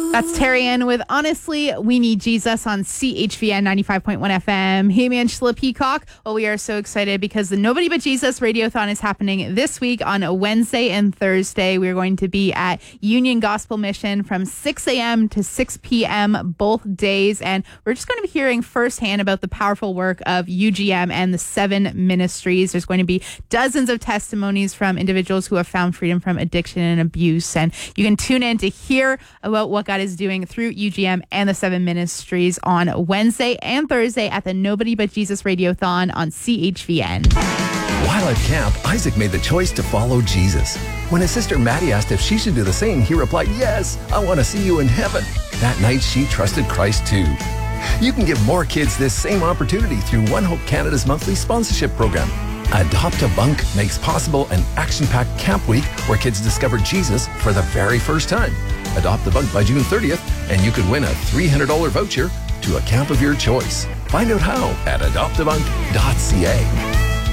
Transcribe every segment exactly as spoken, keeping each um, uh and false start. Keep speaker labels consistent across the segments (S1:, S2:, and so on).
S1: That's Terry Ann with Honestly, We Need Jesus on C H V N ninety-five point one F M. Hey, Angela Peacock. Well, we are so excited because the Nobody But Jesus Radiothon is happening this week on a Wednesday and Thursday. We're going to be at Union Gospel Mission from six a.m. to six p.m. both days. And we're just going to be hearing firsthand about the powerful work of U G M and the Seven Ministries. There's going to be dozens of testimonies from individuals who have found freedom from addiction and abuse. And you can tune in to hear about what God is doing through U G M and the Seven Ministries on Wednesday and Thursday at the Nobody But Jesus Radiothon on C H V N.
S2: While at camp, Isaac made the choice to follow Jesus. When his sister Maddie asked if she should do the same, he replied, "Yes, I want to see you in heaven." That night, she trusted Christ too. You can give more kids this same opportunity through One Hope Canada's monthly sponsorship program. Adopt a Bunk makes possible an action-packed camp week where kids discover Jesus for the very first time. Adopt the Bunk by June thirtieth, and you could win a three hundred dollars voucher to a camp of your choice. Find out how at adopt a bunk dot c a.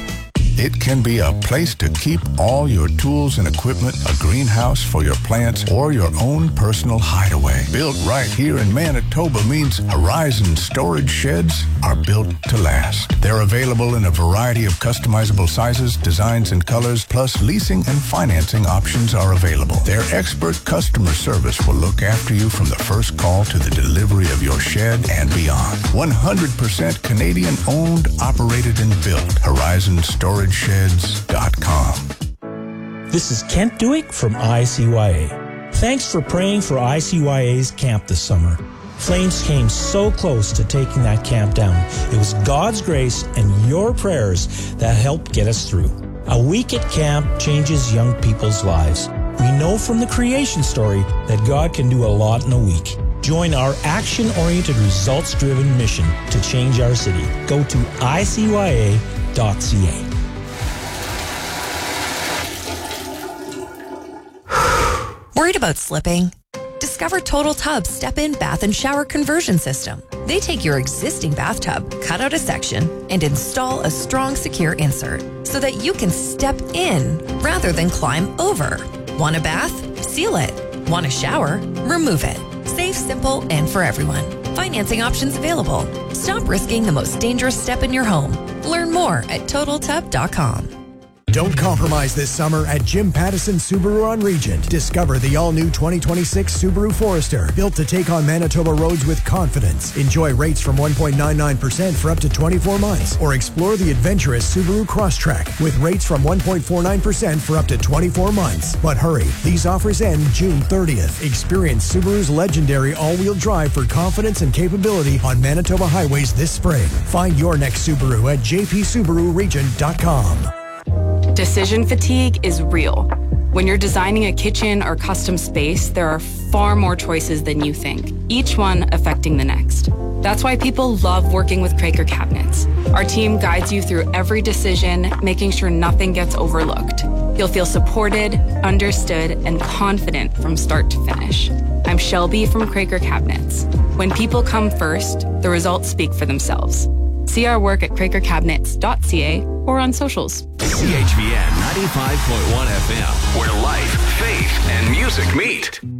S3: It can be a place to keep all your tools and equipment, a greenhouse for your plants, or your own personal hideaway. Built right here in Manitoba means Horizon storage sheds are built to last. They're available in a variety of customizable sizes, designs, and colors, plus leasing and financing options are available. Their expert customer service will look after you from the first call to the delivery of your shed and beyond. one hundred percent Canadian owned, operated, and built. Horizon Storage Sheds dot com.
S4: This is Kent Duick from I C Y A. Thanks for praying for I C Y A's camp this summer. Flames came so close to taking that camp down. It was God's grace and your prayers that helped get us through. A week at camp changes young people's lives. We know from the creation story that God can do a lot in a week. Join our action-oriented, results-driven mission to change our city. Go to I C Y A dot c a.
S5: Worried about slipping? Discover Total Tub's step-in bath and shower conversion system. They take your existing bathtub, cut out a section, and install a strong, secure insert so that you can step in rather than climb over. Want a bath? Seal it. Want a shower? Remove it. Safe, simple, and for everyone. Financing options available. Stop risking the most dangerous step in your home. Learn more at total tub dot com.
S6: Don't compromise this summer at Jim Pattison Subaru on Regent. Discover the all-new twenty twenty-six Subaru Forester, built to take on Manitoba roads with confidence. Enjoy rates from one point nine nine percent for up to twenty-four months, or explore the adventurous Subaru Crosstrek with rates from one point four nine percent for up to twenty-four months. But hurry, these offers end June thirtieth. Experience Subaru's legendary all-wheel drive for confidence and capability on Manitoba highways this spring. Find your next Subaru at j p subaru regent dot com.
S7: Decision fatigue is real. When you're designing a kitchen or custom space, there are far more choices than you think, each one affecting the next. That's why people love working with Craker Cabinets. Our team guides you through every decision, making sure nothing gets overlooked. You'll feel supported, understood, and confident from start to finish. I'm Shelby from Craker Cabinets. When people come first, the results speak for themselves. See our work at craker cabinets dot c a or on socials.
S8: C H V N ninety-five point one F M, where life, faith, and music meet.